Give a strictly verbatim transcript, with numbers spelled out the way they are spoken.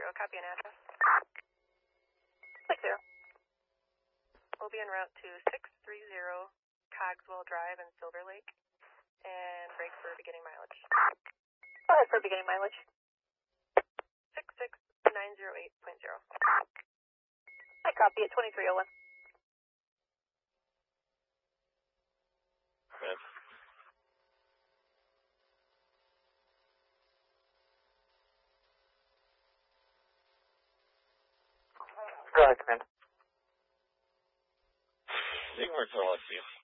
zero, copy an address. six zero. We'll be en route to six three zero Cogswell Drive in Silver Lake, and break for beginning mileage. Go ahead for beginning mileage. six six nine zero eight point zero. I copy at twenty-three oh one. Command. Go ahead, Command. Sigmar, tell us you.